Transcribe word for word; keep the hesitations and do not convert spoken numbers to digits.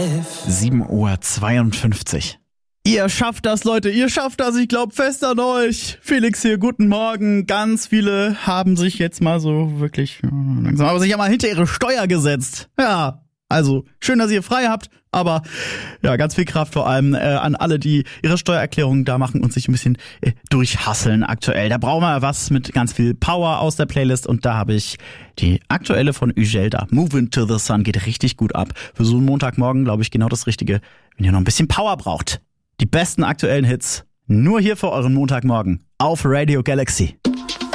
sieben Uhr zweiundfünfzig. Ihr schafft das, Leute, ihr schafft das, ich glaub fest an euch. Felix hier, guten Morgen. Ganz viele haben sich jetzt mal so wirklich langsam, aber sich ja mal hinter ihre Steuer gesetzt. Ja, also schön, dass ihr frei habt, aber ja, ganz viel Kraft vor allem äh, an alle, die ihre Steuererklärungen da machen und sich ein bisschen äh, durchhasseln aktuell. Da brauchen wir was mit ganz viel Power aus der Playlist und da habe ich die aktuelle von Ugelda. Move Into the Sun geht richtig gut ab. Für so einen Montagmorgen, glaube ich, genau das Richtige, wenn ihr noch ein bisschen Power braucht. Die besten aktuellen Hits nur hier für euren Montagmorgen auf Radio Galaxy.